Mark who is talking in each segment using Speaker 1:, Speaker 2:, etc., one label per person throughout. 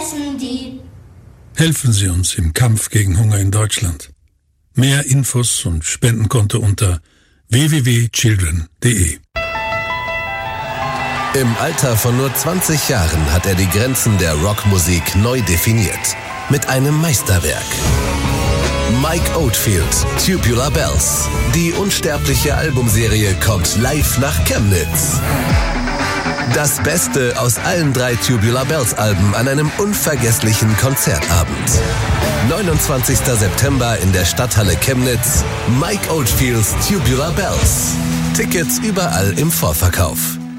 Speaker 1: essen die.
Speaker 2: Helfen Sie uns im Kampf gegen Hunger in Deutschland. Mehr Infos und Spendenkonto unter www.children.de.
Speaker 3: Im Alter von nur 20 Jahren hat er die Grenzen der Rockmusik neu definiert. Mit einem Meisterwerk. Mike Oldfield, Tubular Bells. Die unsterbliche Albumserie kommt live nach Chemnitz. Das Beste aus allen 3 Tubular Bells Alben an einem unvergesslichen Konzertabend. 29. September in der Stadthalle Chemnitz. Mike Oldfields Tubular Bells. Tickets überall im Vorverkauf.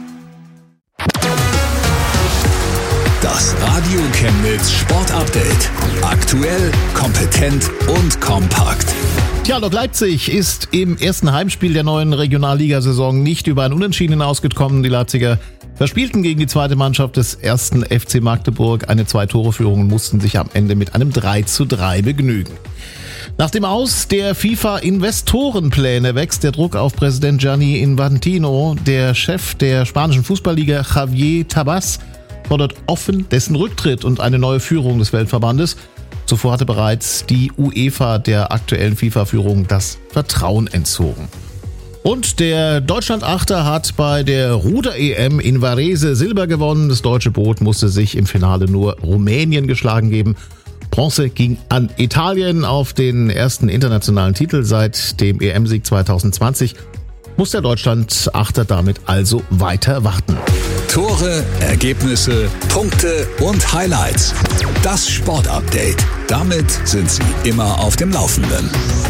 Speaker 4: Das Radio Chemnitz Sport Update. Aktuell, kompetent und kompakt.
Speaker 5: Tja, Lok Leipzig ist im ersten Heimspiel der neuen Regionalligasaison nicht über ein Unentschieden hinausgekommen. Die Leipziger verspielten gegen die zweite Mannschaft des ersten FC Magdeburg eine 2-Tore-Führung und mussten sich am Ende mit einem 3:3 begnügen. Nach dem Aus der FIFA-Investorenpläne wächst der Druck auf Präsident Gianni Infantino. Der Chef der spanischen Fußballliga, Javier Tebas, fordert offen dessen Rücktritt und eine neue Führung des Weltverbandes. Zuvor hatte bereits die UEFA der aktuellen FIFA-Führung das Vertrauen entzogen. Und der Deutschland-Achter hat bei der Ruder-EM in Varese Silber gewonnen. Das deutsche Boot musste sich im Finale nur Rumänien geschlagen geben. Bronze ging an Italien. Auf den ersten internationalen Titel seit dem EM-Sieg 2020 muss der Deutschland-Achter damit also weiter warten.
Speaker 4: Tore, Ergebnisse, Punkte und Highlights. Das Sportupdate. Damit sind Sie immer auf dem Laufenden.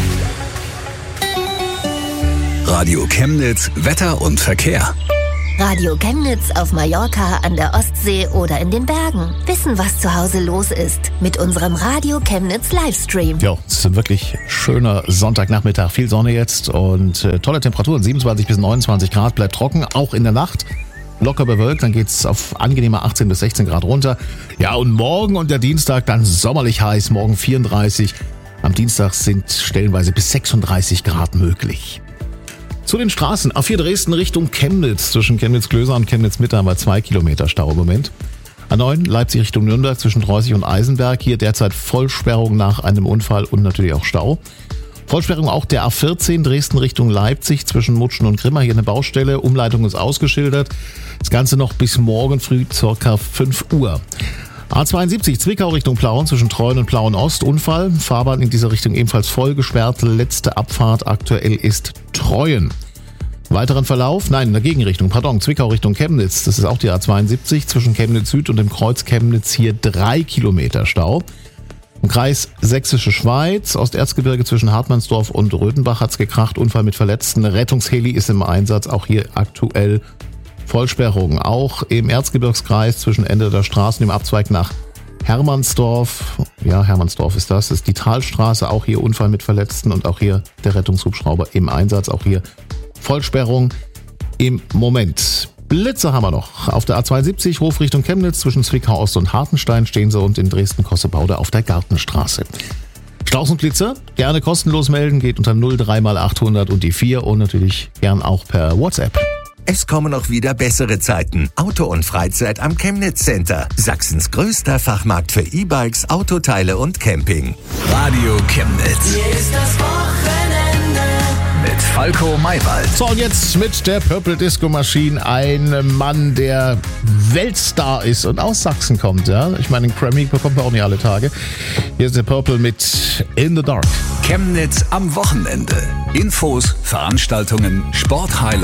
Speaker 4: Radio Chemnitz, Wetter und Verkehr.
Speaker 6: Radio Chemnitz auf Mallorca, an der Ostsee oder in den Bergen. Wissen, was zu Hause los ist, mit unserem Radio Chemnitz Livestream.
Speaker 5: Ja, es ist ein wirklich schöner Sonntagnachmittag. Viel Sonne jetzt und tolle Temperaturen. 27 bis 29 Grad, bleibt trocken, auch in der Nacht. Locker bewölkt, dann geht's auf angenehme 18 bis 16 Grad runter. Ja, und morgen und der Dienstag dann sommerlich heiß, morgen 34. Am Dienstag sind stellenweise bis 36 Grad möglich. Zu den Straßen. A4 Dresden Richtung Chemnitz. Zwischen Chemnitz-Klöser und Chemnitz-Mitte haben wir 2 Kilometer Stau im Moment. A9 Leipzig Richtung Nürnberg zwischen Treusig und Eisenberg. Hier derzeit Vollsperrung nach einem Unfall und natürlich auch Stau. Vollsperrung auch der A14 Dresden Richtung Leipzig zwischen Mutschen und Grimma. Hier eine Baustelle. Umleitung ist ausgeschildert. Das Ganze noch bis morgen früh ca. 5 Uhr. A72 Zwickau Richtung Plauen zwischen Treuen und Plauen Ost. Unfall. Fahrbahn in dieser Richtung ebenfalls voll gesperrt. Letzte Abfahrt aktuell ist Treuen. Weiteren Verlauf, nein, in der Gegenrichtung, Zwickau Richtung Chemnitz. Das ist auch die A72 zwischen Chemnitz Süd und dem Kreuz Chemnitz. Hier 3 Kilometer Stau. Im Kreis Sächsische Schweiz, Osterzgebirge zwischen Hartmannsdorf und Röthenbach hat's gekracht. Unfall mit Verletzten. Rettungsheli ist im Einsatz. Auch hier aktuell Vollsperrung. Auch im Erzgebirgskreis zwischen Ende der Straßen im Abzweig nach Hermannsdorf. Ja, Hermannsdorf ist das. Das ist die Talstraße. Auch hier Unfall mit Verletzten und auch hier der Rettungshubschrauber im Einsatz. Auch hier Vollsperrung im Moment. Blitze haben wir noch. Auf der A72 Hof Richtung Chemnitz zwischen Zwickau Ost und Hartenstein stehen sie und in Dresden-Kossebaude auf der Gartenstraße. Staus und Blitze gerne kostenlos melden, geht unter 03 mal 800 und die 4 und natürlich gern auch per WhatsApp.
Speaker 7: Es kommen auch wieder bessere Zeiten. Auto und Freizeit am Chemnitz Center. Sachsens größter Fachmarkt für E-Bikes, Autoteile und Camping.
Speaker 4: Radio Chemnitz.
Speaker 1: Hier ist das Wochenende.
Speaker 4: Mit Falco Maywald.
Speaker 5: So, und jetzt mit der Purple Disco Machine ein Mann, der Weltstar ist und aus Sachsen kommt. Ja, ich meine, den Grammy bekommt er auch nicht alle Tage. Hier ist der Purple mit In the Dark.
Speaker 4: Chemnitz am Wochenende. Infos, Veranstaltungen, Sporthighlights.